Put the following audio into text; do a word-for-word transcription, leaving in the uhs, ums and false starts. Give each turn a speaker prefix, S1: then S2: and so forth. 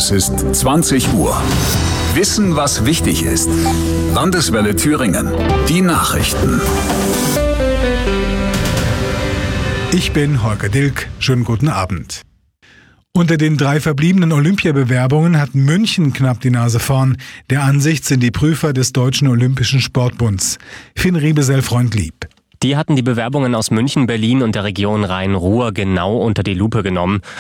S1: Es ist zwanzig Uhr. Wissen, was wichtig ist. Landeswelle Thüringen. Die Nachrichten.
S2: Ich bin Holger Dilk. Schönen guten Abend. Unter den drei verbliebenen Olympiabewerbungen hat München knapp die Nase vorn. Der Ansicht sind die Prüfer des Deutschen Olympischen Sportbunds. Finn Riebesell-Freundlieb.
S3: Die hatten die Bewerbungen aus München, Berlin und der Region Rhein-Ruhr genau unter die Lupe genommen.